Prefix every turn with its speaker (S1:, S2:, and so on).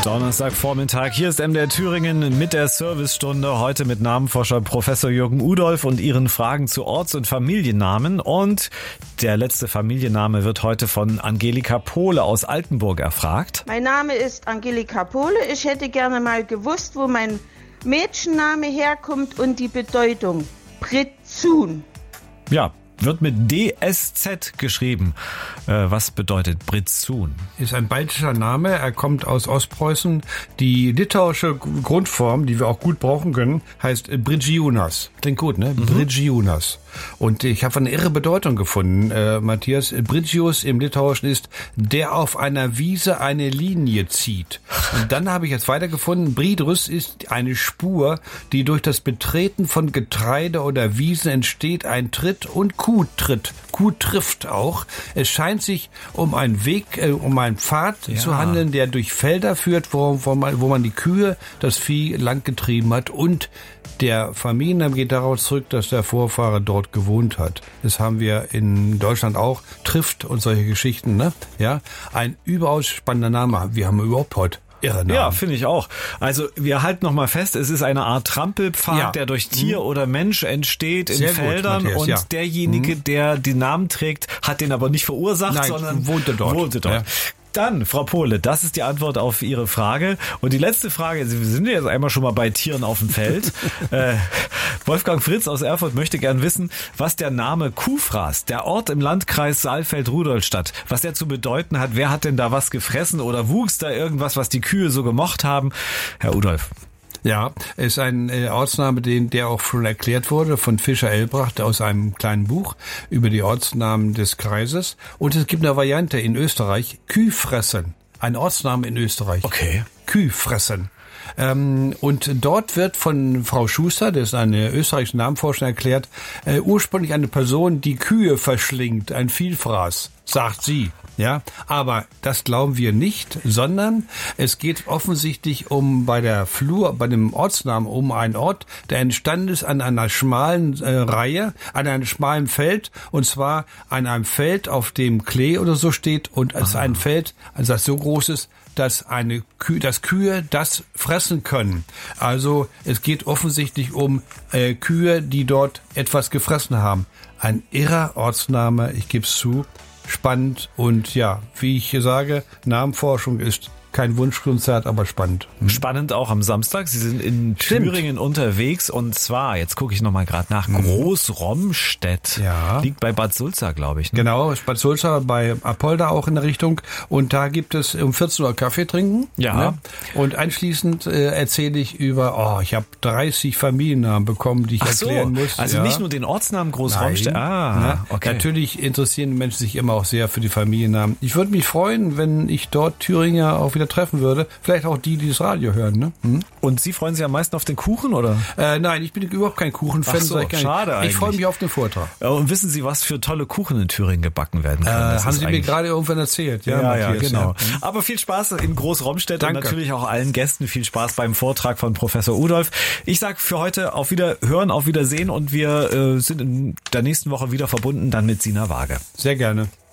S1: Donnerstagvormittag. Hier ist MDR Thüringen mit der Servicestunde. Heute mit Namenforscher Professor Jürgen Udolph und Ihren Fragen zu Orts- und Familiennamen. Und der letzte Familienname wird heute von Angelika Pohle aus Altenburg erfragt.
S2: Mein Name ist Angelika Pohle. Ich hätte gerne mal gewusst, wo mein Mädchenname herkommt und die Bedeutung. Britzun.
S1: Ja, wird mit DSZ geschrieben. Was bedeutet Britzun?
S3: Ist ein baltischer Name. Er kommt aus Ostpreußen. Die litauische Grundform, die wir auch gut brauchen können, heißt Bridžiūnas. Klingt gut, ne? Bridžiūnas. Und ich habe eine irre Bedeutung gefunden, Matthias. Bridžius im Litauischen ist, der auf einer Wiese eine Linie zieht. Und dann habe ich jetzt weitergefunden, Bridrus ist eine Spur, die durch das Betreten von Getreide oder Wiesen entsteht, ein Tritt und Kuhtritt. Kuh trifft auch. Es scheint sich um einen Weg, um einen Pfad zu handeln, der durch Felder führt, wo man die Kühe, das Vieh langgetrieben hat, und der Familienname geht darauf zurück, dass der Vorfahre dort gewohnt hat. Das haben wir in Deutschland auch. Trifft und solche Geschichten, ne? Ja, ein überaus spannender Name. Wir haben überhaupt heute irre Namen.
S1: Ja, finde ich auch. Also wir halten nochmal fest, es ist eine Art Trampelpfad, der durch Tier oder Mensch entsteht in Feldern, gut, Matthias, und derjenige, der den Namen trägt, hat den aber nicht verursacht, sondern wohnte dort. Ja. Dann, Frau Pohle, das ist die Antwort auf Ihre Frage. Und die letzte Frage, wir sind jetzt einmal schon mal bei Tieren auf dem Feld. Wolfgang Fritz aus Erfurt möchte gern wissen, was der Name Kuhfraß, der Ort im Landkreis Saalfeld-Rudolstadt, was der zu bedeuten hat. Wer hat denn da was gefressen oder wuchs da irgendwas, was die Kühe so gemocht haben? Herr Udolph.
S3: Ja, ist ein Ortsname, der auch schon erklärt wurde von Fischer Elbracht aus einem kleinen Buch über die Ortsnamen des Kreises. Und es gibt eine Variante in Österreich, Kühfressen. Ein Ortsname in Österreich.
S1: Okay.
S3: Kühfressen. Und dort wird von Frau Schuster, das ist eine österreichische Namenforscherin, erklärt, ursprünglich eine Person, die Kühe verschlingt, ein Vielfraß, sagt sie. Ja, aber das glauben wir nicht, sondern es geht offensichtlich bei dem Ortsnamen um einen Ort, der entstanden ist an einer schmalen Reihe, an einem schmalen Feld, und zwar an einem Feld, auf dem Klee oder so steht, und es ist ein Feld, also das so groß ist, dass Kühe das fressen können. Also es geht offensichtlich um Kühe, die dort etwas gefressen haben. Ein irrer Ortsname, ich gebe es zu. Spannend und ja, wie ich hier sage, Namenforschung ist kein Wunschkonzert, aber spannend.
S1: Spannend auch am Samstag. Sie sind in Thüringen unterwegs, und zwar, jetzt gucke ich nochmal gerade nach, Großromstedt. Ja. Liegt bei Bad Sulza, glaube ich. Ne?
S3: Genau, Bad Sulza, bei Apolda auch in der Richtung. Und da gibt es um 14 Uhr Kaffee trinken. Ja. Ne? Und anschließend erzähle ich über, ich habe 30 Familiennamen bekommen, die ich erklären muss.
S1: Also nicht nur den Ortsnamen Großromstedt.
S3: Okay. Natürlich interessieren die Menschen sich immer auch sehr für die Familiennamen. Ich würde mich freuen, wenn ich dort Thüringer auch wieder treffen würde. Vielleicht auch die das Radio hören, ne?
S1: Und Sie freuen sich am meisten auf den Kuchen, oder?
S3: Nein, ich bin überhaupt kein Kuchenfan.
S1: Schade eigentlich.
S3: Ich freue mich auf den Vortrag.
S1: Und wissen Sie, was für tolle Kuchen in Thüringen gebacken werden können?
S3: Haben Sie mir gerade irgendwann erzählt. Ja, Matthias,
S1: genau. Ja. Aber viel Spaß in Großromstedt. Danke. Und natürlich auch allen Gästen viel Spaß beim Vortrag von Professor Udolph. Ich sage für heute auf Wiederhören, auf Wiedersehen, und wir sind in der nächsten Woche wieder verbunden, dann mit Sina Waage.
S3: Sehr gerne.